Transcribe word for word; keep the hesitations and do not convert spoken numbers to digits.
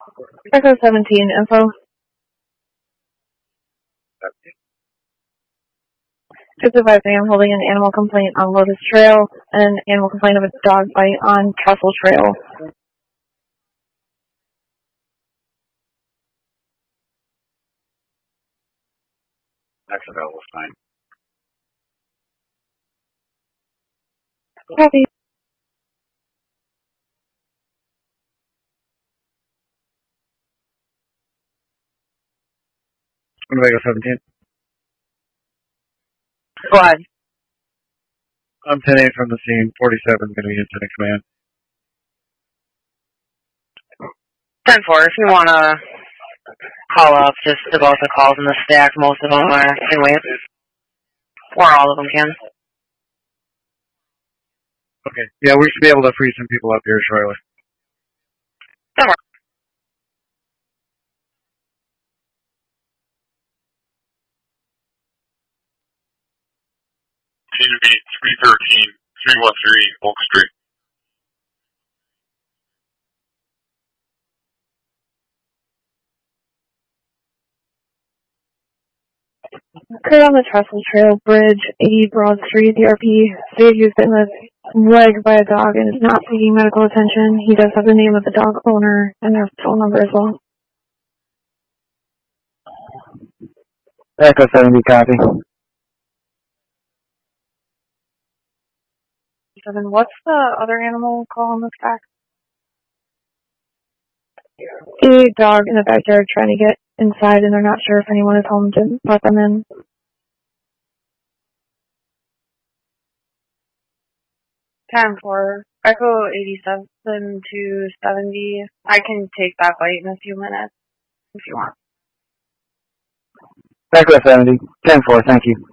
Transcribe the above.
Echo seventeen, info. Just advising, I'm holding an animal complaint on Lotus Trail and an animal complaint of a dog bite on Trestle Trail. That's available, fine. Copy. Winnebago seventeen. Go ahead. I'm ten eight from the scene. forty-seven going to be incident command. ten four, if you want to call up just about the calls in the stack, most of them are in waves. Or all of them can. Okay. Yeah, we should be able to free some people up here shortly. Don't worry. three thirteen, three one three Oak Street. Occurred on the Trestle Trail Bridge, eighty Broad Street, D R P. Stated he was bitten in the leg by a dog and is not seeking medical attention. He does have the name of the dog owner and their phone number as well. Echo seventy, copy. Seven. What's the other animal call on the stack? A dog in the backyard trying to get inside, and they're not sure if anyone is home to let them in. ten four, Echo eighty-seven to seventy. I can take that bite in a few minutes if you want. Echo seventy, ten four, thank you.